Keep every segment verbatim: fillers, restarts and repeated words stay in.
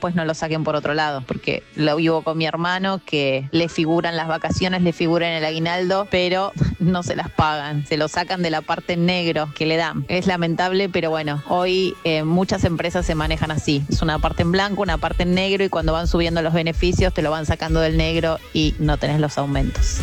después no lo saquen por otro lado, porque lo vivo con mi hermano, que le figuran las vacaciones, le figuran el aguinaldo, pero no se las pagan, se lo sacan de la parte en negro que le dan. Es lamentable, pero bueno, hoy eh, muchas empresas se manejan así, es una parte en blanco, una parte en negro, y cuando van subiendo los beneficios te lo van sacando del negro y no tenés los aumentos.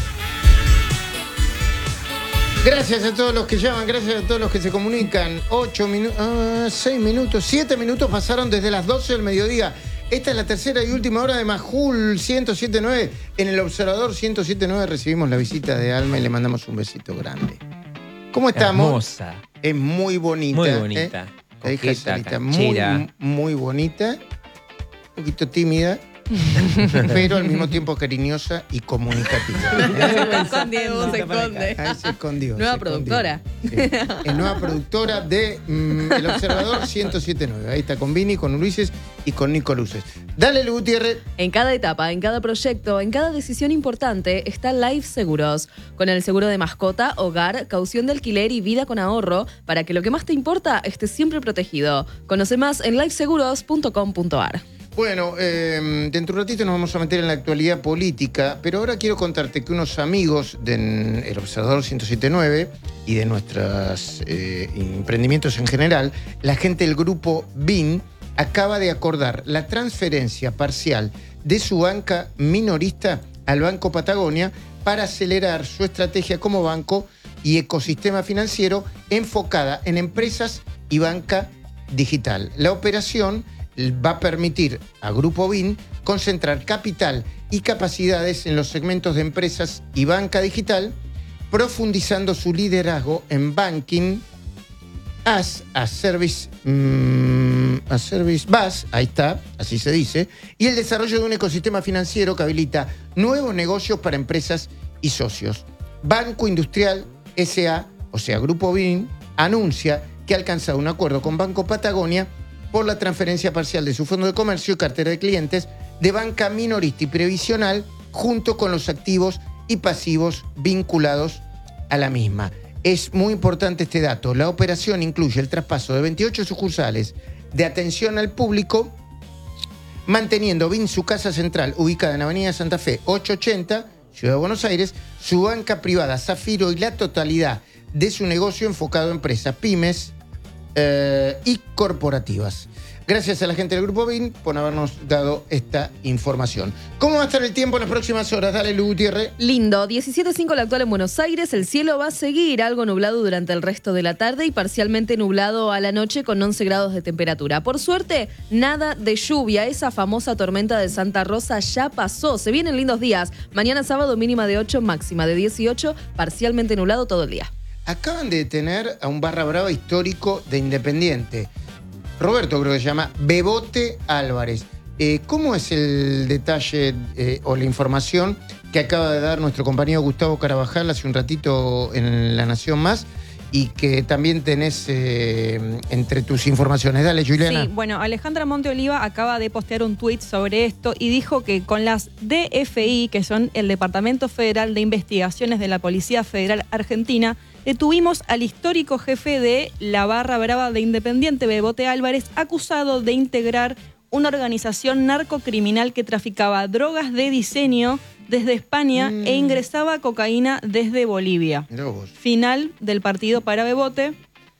Gracias a todos los que llaman, gracias a todos los que se comunican. Ocho minutos, uh, seis minutos, siete minutos pasaron desde las doce del mediodía. Esta es la tercera y última hora de Majul ciento siete punto nueve. En el Observador ciento siete punto nueve recibimos la visita de Alma y le mandamos un besito grande. ¿Cómo estamos? Hermosa. Es muy bonita. Muy bonita. ¿eh? La hija Coqueta, Sarita, muy, canchera. muy bonita. Un poquito tímida. Pero al mismo tiempo cariñosa y comunicativa. Se está escondiendo, se esconde. Ahí se escondió. Nueva se productora. escondió. Sí. Es nueva productora de mm, El Observador ciento siete punto nueve. Ahí está con Vini, con Ulises y con Nico Luces. Dale, Lu Gutiérrez. En cada etapa, en cada proyecto, en cada decisión importante está Life Seguros. Con el seguro de mascota, hogar, caución de alquiler y vida con ahorro, para que lo que más te importa esté siempre protegido. Conoce más en life seguros punto com punto a r. Bueno, eh, dentro de un ratito nos vamos a meter en la actualidad política, pero ahora quiero contarte que unos amigos del Observador ciento siete punto nueve y de nuestros eh, emprendimientos en general, la gente del grupo B I N acaba de acordar la transferencia parcial de su banca minorista al Banco Patagonia para acelerar su estrategia como banco y ecosistema financiero enfocada en empresas y banca digital. La operación va a permitir a Grupo B I N concentrar capital y capacidades en los segmentos de empresas y banca digital, profundizando su liderazgo en banking as a service, mmm, a service bus, ahí está, así se dice, y el desarrollo de un ecosistema financiero que habilita nuevos negocios para empresas y socios. Banco Industrial S A, o sea, Grupo B I N, anuncia que ha alcanzado un acuerdo con Banco Patagonia por la transferencia parcial de su fondo de comercio y cartera de clientes de banca minorista y previsional, junto con los activos y pasivos vinculados a la misma. Es muy importante este dato. La operación incluye el traspaso de veintiocho sucursales de atención al público, manteniendo B I N su casa central ubicada en Avenida Santa Fe ochocientos ochenta, Ciudad de Buenos Aires, su banca privada Zafiro y la totalidad de su negocio enfocado a empresas, pymes, Eh, y corporativas. Gracias a la gente del Grupo B I N por habernos dado esta información. ¿Cómo va a estar el tiempo en las próximas horas? Dale, Lu Gutiérrez. Lindo, diecisiete punto cinco la actual en Buenos Aires. El cielo va a seguir algo nublado durante el resto de la tarde y parcialmente nublado a la noche con once grados de temperatura. Por suerte, nada de lluvia. Esa famosa tormenta de Santa Rosa ya pasó. Se vienen lindos días. Mañana sábado mínima de ocho, máxima de dieciocho, parcialmente nublado todo el día. Acaban de detener a un barra brava histórico de Independiente. Roberto creo que se llama Bebote Álvarez. Eh, ¿Cómo es el detalle eh, o la información que acaba de dar nuestro compañero Gustavo Carabajal hace un ratito en La Nación Más? Y que también tenés eh, entre tus informaciones. Dale, Juliana. Sí, bueno, Alejandra Monte Oliva acaba de postear un tuit sobre esto y dijo que con las D F I, que son el Departamento Federal de Investigaciones de la Policía Federal Argentina, detuvimos al histórico jefe de la barra brava de Independiente, Bebote Álvarez, acusado de integrar una organización narcocriminal que traficaba drogas de diseño desde España mm. e ingresaba cocaína desde Bolivia. Final del partido para Bebote.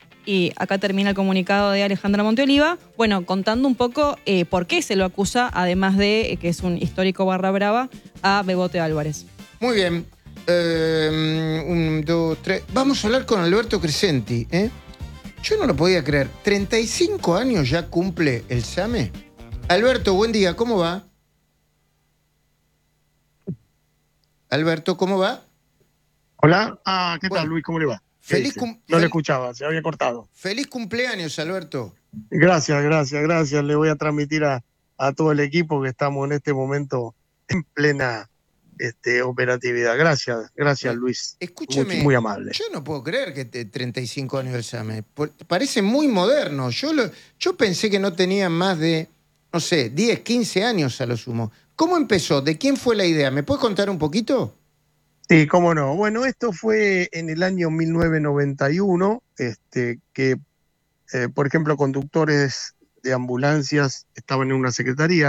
Y acá termina el comunicado de Alejandra Monteoliva. Bueno, contando un poco eh, por qué se lo acusa, además de eh, que es un histórico barra brava, a Bebote Álvarez. Muy bien. Eh, un, dos, tres. Vamos a hablar con Alberto Crescenti. ¿eh? Yo no lo podía creer. ¿treinta y cinco años ya cumple el SAME? Alberto, buen día. ¿Cómo va? Alberto, ¿cómo va? Hola. Ah, ¿qué bueno, tal, Luis? ¿Cómo le va? Feliz Sí, cum- no fel- le escuchaba, se había cortado. Feliz cumpleaños, Alberto. Gracias, gracias, gracias. Le voy a transmitir a, a todo el equipo que estamos en este momento en plena este, operatividad. Gracias, gracias, Luis. Escúcheme, muy, muy amable. Yo no puedo creer que te, treinta y cinco años del SAME. Por- Parece muy moderno. Yo, lo, yo pensé que no tenía más de, no sé, diez, quince años a lo sumo. ¿Cómo empezó? ¿De quién fue la idea? ¿Me puedes contar un poquito? Sí, cómo no. Bueno, esto fue en el año mil novecientos noventa y uno, este, que, eh, por ejemplo, conductores de ambulancias estaban en una secretaría.